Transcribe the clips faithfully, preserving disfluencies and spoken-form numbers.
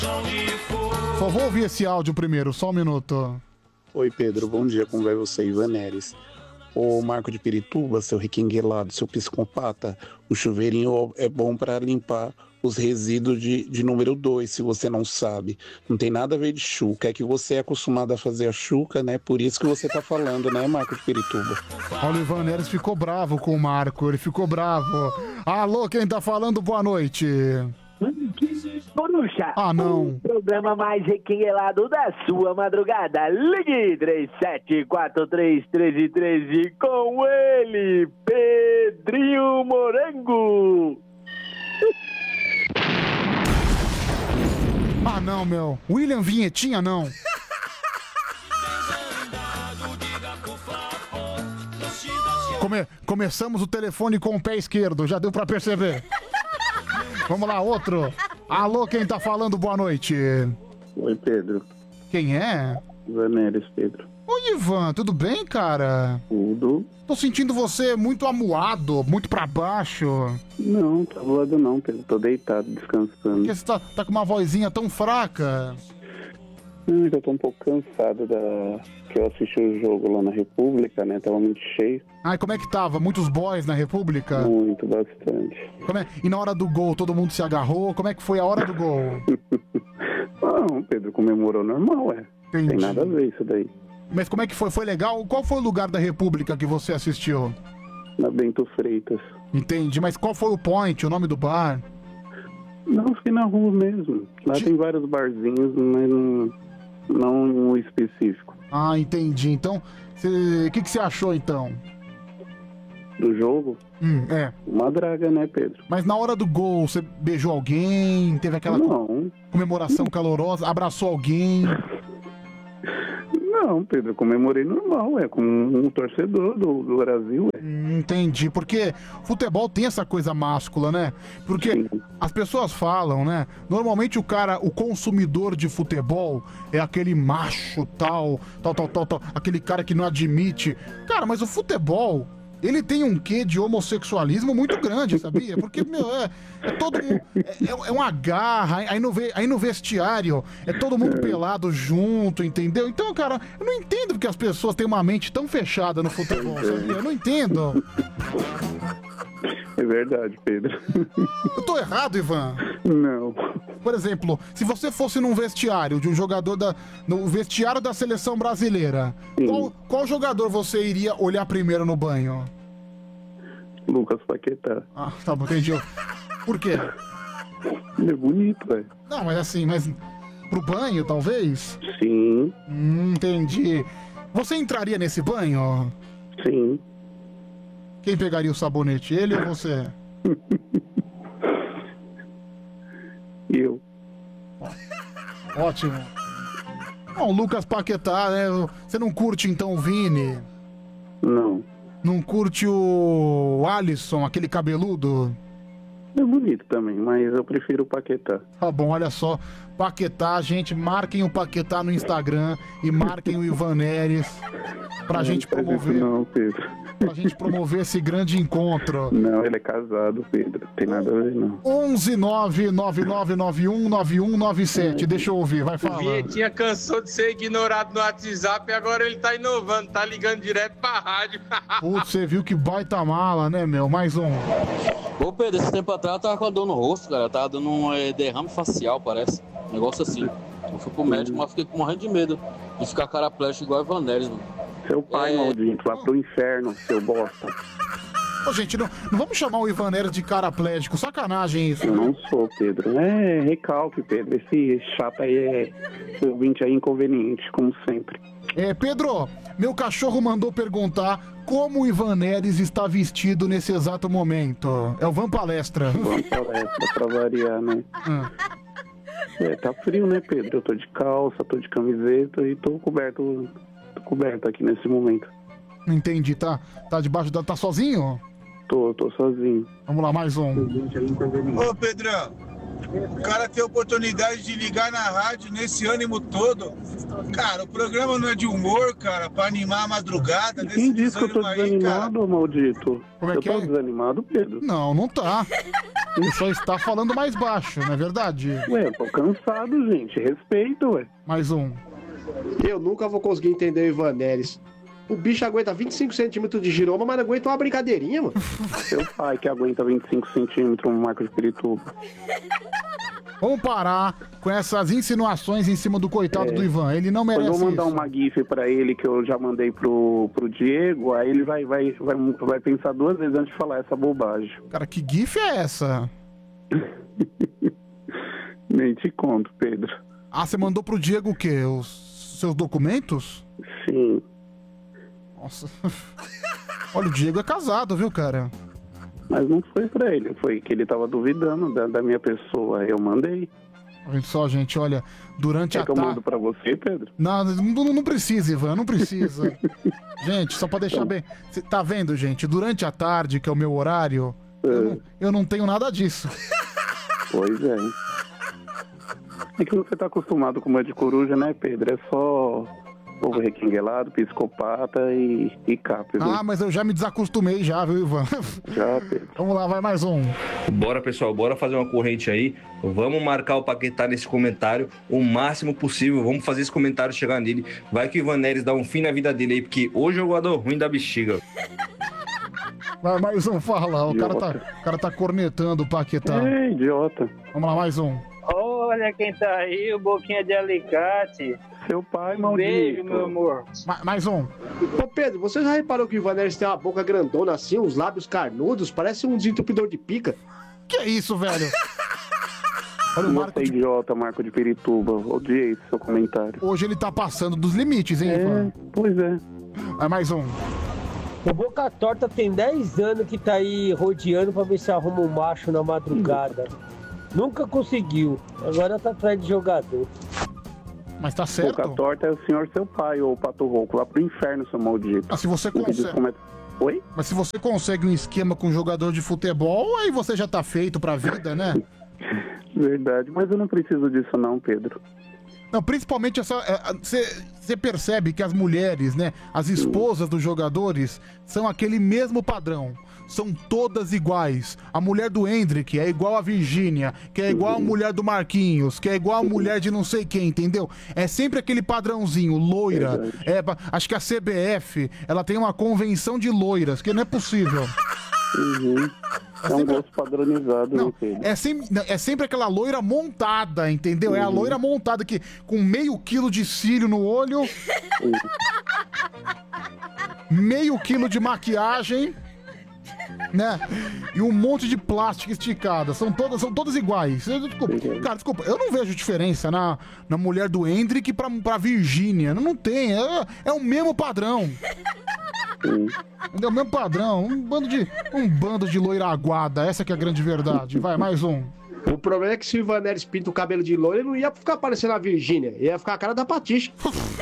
Só vou ouvir esse áudio primeiro, só um minuto. Oi, Pedro, bom dia, como vai você, Ivan Neres? Ô, Marco de Pirituba, seu requinguelado, seu psicopata, o chuveirinho é bom para limpar os resíduos de, de número dois, se você não sabe. Não tem nada a ver de chuca, é que você é acostumado a fazer a chuca, né? Por isso que você tá falando, né, Marco de Pirituba? Olha, o Ivan Neres ficou bravo com o Marco, ele ficou bravo. Alô, quem tá falando, boa noite. Coruja, ah, não. O programa mais requinguelado da sua madrugada. Ligue três sete quatro três, um três um três com ele, Pedrinho Morango. Ah, não, meu. William Vinhetinha, não. Come- começamos o telefone com o pé esquerdo, já deu pra perceber. Vamos lá, outro. Alô, quem tá falando, boa noite. Oi, Pedro. Quem é? Ivan Neres, Pedro. Oi, Ivan, tudo bem, cara? Tudo? Tô sentindo você muito amuado, muito pra baixo. Não, tá voado não, Pedro. Tô deitado, descansando. Por que você tá, tá com uma vozinha tão fraca? Hum, eu tô um pouco cansado da... que eu assisti o jogo lá na República, né? Tava muito cheio. Ai, como é que tava? Muitos boys na República? Muito, bastante. Como é? E na hora do gol, todo mundo se agarrou? Como é que foi a hora do gol? Não, Pedro comemorou normal, é. Entendi. Tem nada a ver isso daí. Mas como é que foi? Foi legal? Qual foi o lugar da República que você assistiu? Na Bento Freitas. Entendi, mas qual foi o point, o nome do bar? Não, fiquei na rua mesmo. Lá De- tem vários barzinhos, mas não, não um específico. Ah, entendi. Então, o que, que você achou então? Do jogo, Hum, é. uma draga, né, Pedro? Mas na hora do gol, você beijou alguém? Teve aquela Não, comemoração calorosa? Abraçou alguém? não, Pedro, comemorei normal, é, com um torcedor do, do Brasil, é. Hum, Entendi, porque futebol tem essa coisa máscula, né? Porque Sim. as pessoas falam, né? Normalmente o cara, o consumidor de futebol é aquele macho tal, tal, tal, tal, tal, aquele cara que não admite. Cara, mas o futebol, ele tem um quê de homossexualismo muito grande, sabia? Porque, meu, é, é todo mundo. É, é uma garra, aí no, ve- aí no vestiário é todo mundo pelado junto, entendeu? Então, cara, eu não entendo porque as pessoas têm uma mente tão fechada no futebol, sabia? Eu não entendo. É verdade, Pedro. Eu tô errado, Ivan? Não. Por exemplo, se você fosse num vestiário de um jogador da. No vestiário da seleção brasileira, Sim. qual, qual jogador você iria olhar primeiro no banho? Lucas Paquetá. Ah, tá bom, entendi. Por quê? Ele é bonito, velho. Não, mas assim, mas. Pro banho, talvez? Sim, Hum, entendi. Você entraria nesse banho? sim. Quem pegaria o sabonete? Ele ou você? Eu. Ótimo. Bom, Lucas Paquetá, né? Você não curte então o Vini? Não. Não curte o Alisson, aquele cabeludo? É bonito também, mas eu prefiro o Paquetá. Tá bom, olha só. Paquetá, gente, marquem o Paquetá no Instagram e marquem o Ivan Neres pra gente Não faz isso promover, não, Pedro. pra gente promover esse grande encontro. Não, ele é casado, Pedro. Tem nada a ver, não. onze nove nove nove nove um nove um nove sete. Deixa eu ouvir, vai falar. Vinhetinha cansou de ser ignorado no WhatsApp e agora ele tá inovando, tá ligando direto pra rádio. Putz, você viu que baita mala, né, meu? Mais um. Ô Pedro, esse tempo atrás eu tava com a dor no rosto, cara. Eu tava dando um eh, derrame facial, parece. Um negócio assim. Eu fui pro médico, mas fiquei morrendo de medo de ficar paraplégico igual a Ivan Neres, mano. Seu pai, É. maldito, vá pro inferno, seu bosta. Ô, gente, não, não vamos chamar o Ivan Neres de caraplégico. Sacanagem isso. Eu não sou, Pedro. É, recalque, Pedro. Esse chato aí é... Esse ouvinte aí é inconveniente, como sempre. É, Pedro, meu cachorro mandou perguntar como o Ivan Neres está vestido nesse exato momento. É o Van Palestra. Vamos palestra pra variar, né? Hum. É, tá frio, né, Pedro? Eu tô de calça, tô de camiseta e tô coberto... Tô coberto aqui nesse momento. Entendi, tá, tá debaixo da... Tá sozinho? Tô, tô sozinho. Vamos lá, mais um. Ô Pedrão, o cara tem a oportunidade de ligar na rádio nesse ânimo todo. Cara, o programa não é de humor, cara, pra animar a madrugada. Desse Quem disse que eu tô desânimo aí, cara. desanimado, maldito? Como é eu que tô é? desanimado, Pedro? Não, não tá. Ele só está falando mais baixo, não é verdade? Ué, eu tô cansado, gente. Respeito, ué. Mais um. Eu nunca vou conseguir entender o Ivan Neres. O bicho aguenta vinte e cinco centímetros de giroma, mas não aguenta uma brincadeirinha, mano. Seu pai que aguenta vinte e cinco centímetros, um Marco de Pirituba. Vamos parar com essas insinuações em cima do coitado É. do Ivan. Ele não merece Eu vou mandar isso. uma gif pra ele que eu já mandei pro, pro Diego, aí ele vai, vai, vai, vai pensar duas vezes antes de falar essa bobagem. Cara, que gif é essa? Nem te conto, Pedro. Ah, você mandou pro Diego o quê? Os seus documentos? Sim. Nossa. Olha, o Diego é casado, viu, cara? Mas não foi pra ele, foi que ele tava duvidando da, da minha pessoa. Eu mandei. Olha só, gente, olha, durante Quer a que eu tarde... mando pra você, Pedro? Não, não, não precisa, Ivan, não precisa. Gente, só pra deixar bem... Cê tá vendo, gente? Durante a tarde, que é o meu horário, eu, não, eu não tenho nada disso. Pois é. É que você tá acostumado com uma de coruja, né, Pedro? É só ovo requinguelado, psicopata e, e cap, viu? Ah, mas eu já me desacostumei já, viu, Ivan? Já, Pedro. Vamos lá, vai mais um. Bora, pessoal, bora fazer uma corrente aí. Vamos marcar o Paquetá nesse comentário o máximo possível. Vamos fazer esse comentário chegar nele. Vai que o Ivan Neres dá um fim na vida dele aí, porque hoje é o jogador ruim da bexiga. Vai mais um, fala. O cara, tá, o cara tá cornetando o Paquetá. É, idiota. Vamos lá, mais um. Olha quem tá aí, o Boquinha de Alicate. Seu pai, Um maldito. beijo, meu amor. Ma- mais um. Ô Pedro, você já reparou que o Ivan Neres tem uma boca grandona assim, uns lábios carnudos, parece um desentupidor de pica? Que é isso, velho? Olha o Marco Você é de... idiota, Marco de Pirituba. Odiei esse seu comentário. Hoje ele tá passando dos limites, hein, É, Ivan? pois é. Vai mais um. O Boca Torta tem dez anos que tá aí rodeando pra ver se arruma um macho na madrugada. Nunca conseguiu. Agora tá atrás de jogador. Mas tá certo. Boca torta é o senhor seu pai, ou pato rouco. Lá pro inferno, seu maldito. Ah, se você Não consegue... como é- Oi? Mas se você consegue um esquema com um jogador de futebol, aí você já tá feito pra vida, né? Verdade, mas eu não preciso disso não, Pedro. Não, principalmente essa. Você percebe que as mulheres, né? As esposas dos jogadores são aquele mesmo padrão. São todas iguais. A mulher do Hendrick é igual a Virgínia, que é igual a mulher do Marquinhos, que é igual a mulher de não sei quem, entendeu? É sempre aquele padrãozinho, loira. É, acho que a C B F, ela tem uma convenção de loiras, que não é possível. Uhum. É um gosto padronizado, Não, né, Pedro? é sempre, não, é sempre aquela loira montada, entendeu? É a loira montada que com meio quilo de cílio no olho, meio quilo de maquiagem, né? E um monte de plástica esticada. São todas, são todas iguais. Eu- Desculpa, cara, desculpa, eu não vejo diferença na, na mulher do Hendrick pra, pra Virgínia. Não, não tem, é, é o mesmo padrão. É o mesmo padrão, um bando de um bando de loira aguada, essa que é a grande verdade. Vai, mais um. O problema é que se o Ivan Neres pinta o cabelo de loiro, ele não ia ficar parecendo a Virgínia, ia ficar a cara da Patixa.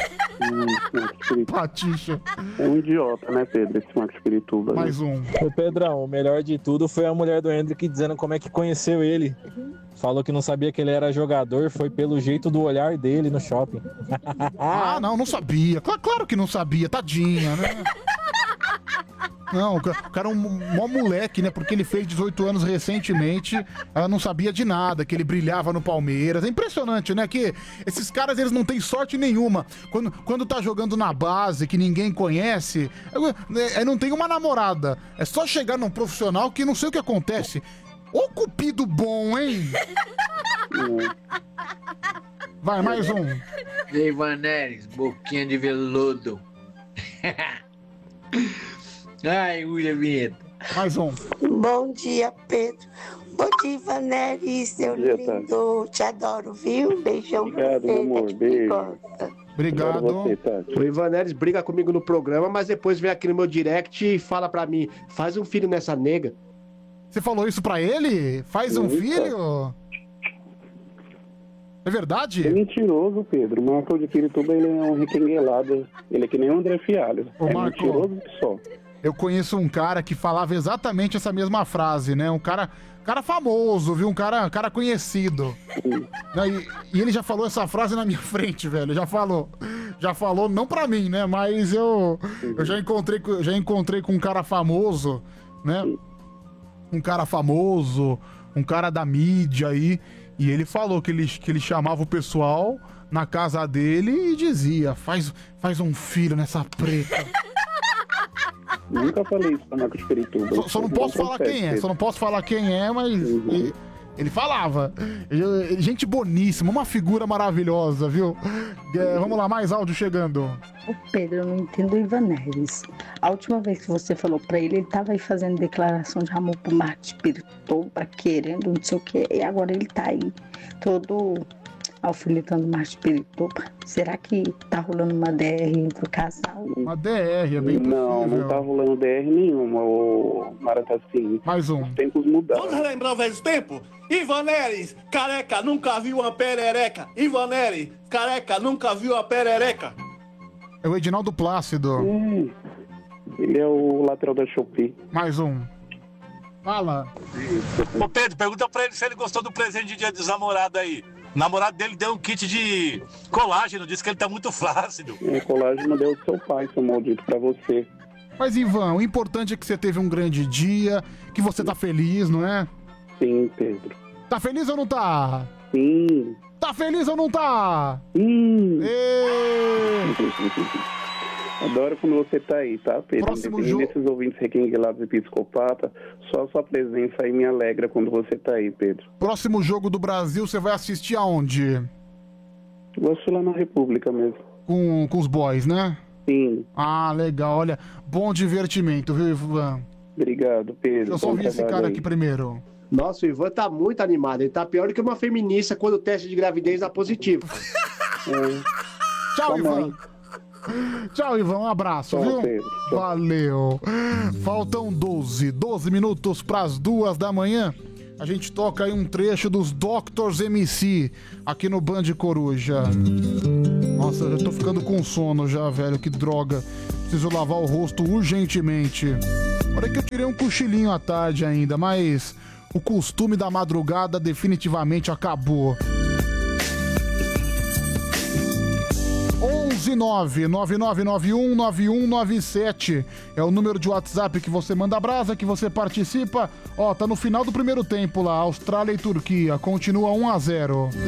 Patixa. É um idiota, né, Pedro? Esse Marcos Pirituba. né? Mais um. Ô Pedrão, o melhor de tudo foi a mulher do Hendrick dizendo como é que conheceu ele. Falou que não sabia que ele era jogador, foi pelo jeito do olhar dele no shopping. Ah, não, não sabia. Claro, claro que não sabia, tadinha, né? Não, o ca- o cara é um mó moleque, né? Porque ele fez dezoito anos recentemente, ela não sabia de nada, que ele brilhava no Palmeiras. É impressionante, né? Que esses caras, eles não têm sorte nenhuma. Quando, quando tá jogando na base, que ninguém conhece, é, é, não tem uma namorada. É só chegar num profissional que não sei o que acontece. Ô cupido bom, hein? Vai, mais um. Ei, Ivan Neres, boquinha de veludo. Ai, William Vinheta. Mais um. Bom dia, Pedro. Bom dia, Ivan Neres, seu dia, lindo. Te adoro, viu? Beijão Obrigado, pra você. meu amor. que Beijo. gosta. Obrigado. Você, Tati. O Ivan Neres briga comigo no programa, mas depois vem aqui no meu direct e fala pra mim, faz um filho nessa nega. Você falou isso pra ele? Faz um Eita. filho? É verdade? É mentiroso, Pedro. O Marco de Pirituba, ele é um requenguelado. Ele é que nem o André Fialho. Ô, é Marco. mentiroso que só. Eu conheço um cara que falava exatamente essa mesma frase, né? Um cara, cara famoso, viu? Um cara, um cara conhecido. Né? E, e ele já falou essa frase na minha frente, velho. Já falou. Já falou, não pra mim, né? Mas eu, eu já encontrei, com- já encontrei com um cara famoso, né? Um cara famoso, um cara da mídia aí, e ele falou que ele, que ele chamava o pessoal na casa dele e dizia, faz, faz um filho nessa preta. Nunca falei isso pra Marco de Pirituba. Só, só não posso falar quem é, só não posso falar quem é, mas Uhum. ele, ele falava. Ele- Gente boníssima, uma figura maravilhosa, viu? É, vamos lá, mais áudio chegando. Ô Pedro, eu não entendo o Ivan Neves. A última vez que você falou pra ele, ele tava aí fazendo declaração de amor pro Marco de Pirituba, querendo não sei o que, e agora ele tá aí todo alfinetando o Marco de Pirituba. Será que tá rolando uma D R entre o casal? Uma D R, é bem Não, possível. não tá rolando D R nenhuma, ô Maratacine. Mais um. Os tempos mudaram. Vamos relembrar os velhos tempos? Ivan Neres, careca, nunca viu uma perereca. Ivan Neres, careca, nunca viu uma perereca. É o Edinaldo Plácido. Hum, ele é o lateral da Shopee. Mais um. Fala. Ô Pedro, pergunta pra ele se ele gostou do presente de dia dos namorados aí. O namorado dele deu um kit de colágeno, disse que ele tá muito flácido. É, colágeno deu do seu pai, seu maldito, pra você. Mas, Ivan, o importante é que você teve um grande dia, que você tá feliz, não é? Sim, Pedro. Tá feliz ou não tá? Sim. Tá feliz ou não tá? Sim. Ê! Adoro quando você tá aí, tá, Pedro? Próximo Independente jogo. desses ouvintes requenguelados e psicopata, só a sua presença aí me alegra quando você tá aí, Pedro. Próximo jogo do Brasil, você vai assistir aonde? Vou assistir lá na República mesmo. Com, com os boys, né? Sim. Ah, legal. Olha, bom divertimento, viu, Ivan? Obrigado, Pedro. Deixa eu só Bom ouvir esse trabalho cara aí. aqui primeiro. Nossa, o Ivan tá muito animado. Ele tá pior do que uma feminista quando o teste de gravidez dá positivo. Tchau, Toma Ivan. aí. Tchau, Ivan. Um abraço, Tchau, viu? Pedro. Valeu. Faltam doze, doze minutos pras duas da manhã. A gente toca aí um trecho dos Doctors M C aqui no Band Coruja. Nossa, eu tô ficando com sono já, velho. Que droga. Preciso lavar o rosto urgentemente. Olha que eu tirei um cochilinho à tarde ainda, mas o costume da madrugada definitivamente acabou. onze nove nove nove nove um nove um nove sete é o número de WhatsApp que você manda brasa, que você participa. Ó, tá no final do primeiro tempo lá, Austrália e Turquia, continua um a zero.